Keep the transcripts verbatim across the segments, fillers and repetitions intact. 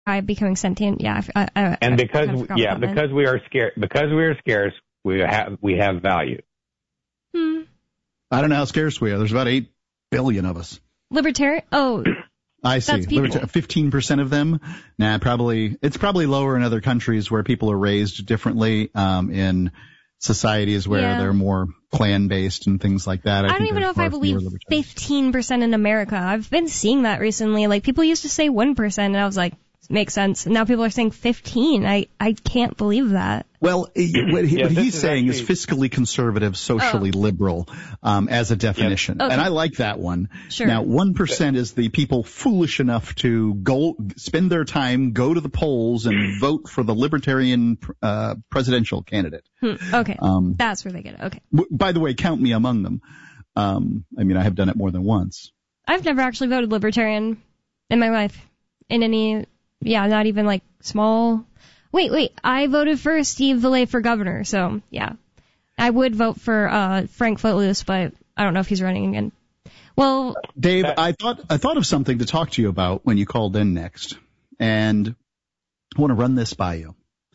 becoming sentient. Yeah. I, I, and I because, kind of yeah, because we are scarce, because we are scarce, we have, we have value. Hmm. I don't know how scarce we are. There's about eight billion of us. Libertarian? Oh. I see. Liberta- fifteen percent of them? Nah, probably, it's probably lower in other countries where people are raised differently, um, in societies where yeah. they're more clan-based and things like that. I, I don't even know if I believe fifteen percent in America. I've been seeing that recently. Like, people used to say one percent, and I was like, makes sense. And now people are saying fifteen. I, I can't believe that. Well, what, he, yeah, what he's is saying actually... is fiscally conservative, socially oh. liberal, um, as a definition. Yep. Okay. And I like that one. Sure. Now, one percent is the people foolish enough to go, spend their time, go to the polls and vote for the libertarian, uh, presidential candidate. Hmm. Okay. Um, That's where they get it. Okay. W- by the way, count me among them. Um, I mean, I have done it more than once. I've never actually voted libertarian in my life. In any, yeah, not even like small. Wait, wait, I voted for Steve Valle for governor, so, yeah. I would vote for uh Frank Footloose, but I don't know if he's running again. Well... Dave, I thought I thought of something to talk to you about when you called in next, and I want to run this by you.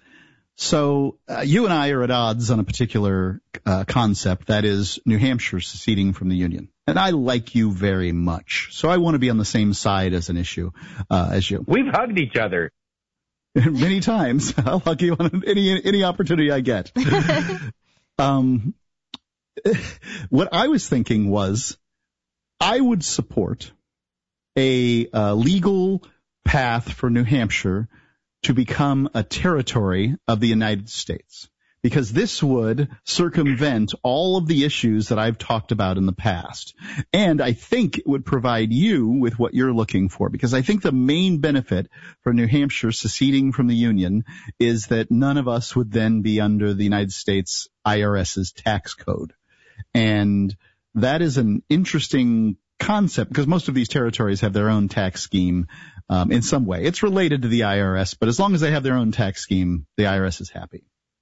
So, uh, you and I are at odds on a particular uh, concept, that is New Hampshire seceding from the Union. And I like you very much, so I want to be on the same side as an issue uh, as you. We've hugged each other. Many times. I'll hug you on any any opportunity I get. um, what I was thinking was I would support a uh, legal path for New Hampshire to become a territory of the United States, because this would circumvent all of the issues that I've talked about in the past. And I think it would provide you with what you're looking for, because I think the main benefit for New Hampshire seceding from the Union is that none of us would then be under the United States IRS's tax code. And that is an interesting concept, because most of these territories have their own tax scheme um, in some way. It's related to the I R S, but as long as they have their own tax scheme, the I R S is happy.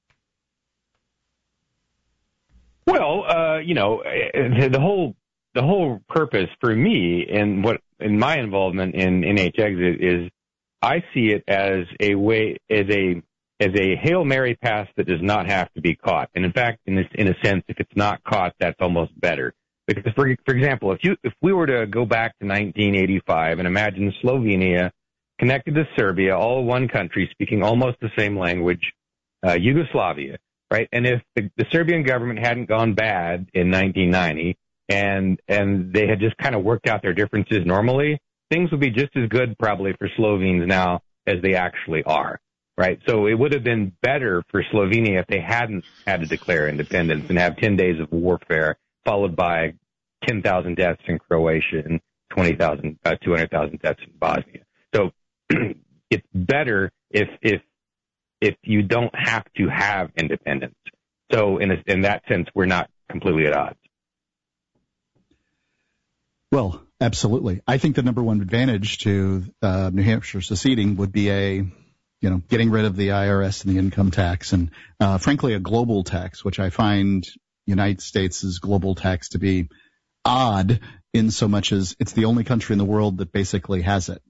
Well, uh, you know, the whole the whole purpose for me and what in my involvement in N H Exit is I see it as a way as a as a Hail Mary pass that does not have to be caught. And in fact, in this, in a sense, if it's not caught, that's almost better. Because for for example, if you if we were to go back to nineteen eighty-five and imagine Slovenia connected to Serbia, all one country speaking almost the same language, uh, Yugoslavia. Right, and if the, the Serbian government hadn't gone bad in nineteen ninety and and they had just kind of worked out their differences normally, things would be just as good probably for Slovenes now as they actually are. Right, so it would have been better for Slovenia if they hadn't had to declare independence and have ten days of warfare followed by ten thousand deaths in Croatia and twenty thousand, uh, two hundred thousand deaths in Bosnia. So it's better if if if you don't have to have independence. So in a, in that sense, we're not completely at odds. Well, absolutely. I think the number one advantage to uh, New Hampshire seceding would be a, you know, getting rid of the I R S and the income tax, and uh, frankly, a global tax, which I find United States' global tax to be odd in so much as it's the only country in the world that basically has it.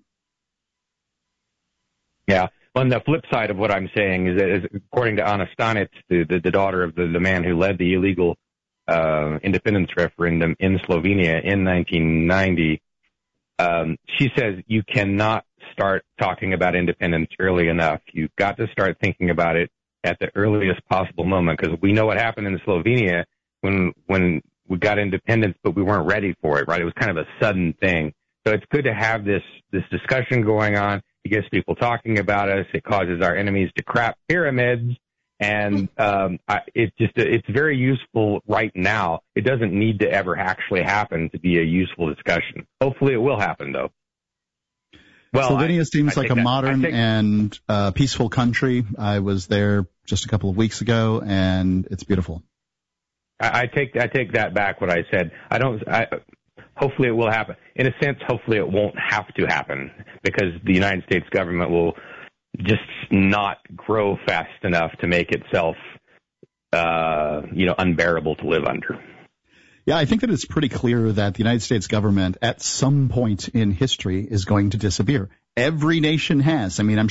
Yeah. On the flip side of what I'm saying is that, is, according to Ana Stanic, the, the, the daughter of the, the man who led the illegal uh, independence referendum in Slovenia in nineteen ninety, um, she says you cannot start talking about independence early enough. You've got to start thinking about it at the earliest possible moment, because we know what happened in Slovenia when when we got independence, but we weren't ready for it, right? It was kind of a sudden thing. So it's good to have this this discussion going on. It gets people talking about us. It causes our enemies to crap pyramids. And um, I, it's just it's very useful right now. It doesn't need to ever actually happen to be a useful discussion. Hopefully it will happen, though. Well, Slovenia I, seems I like a that, modern think, and uh, peaceful country. I was there just a couple of weeks ago, and it's beautiful. I, I take I take that back. What I said. I don't. I, hopefully it will happen. In a sense, hopefully it won't have to happen, because the United States government will just not grow fast enough to make itself, uh, you know, unbearable to live under. Yeah, I think that it's pretty clear that the United States government at some point in history is going to disappear. Every nation has. I mean, I'm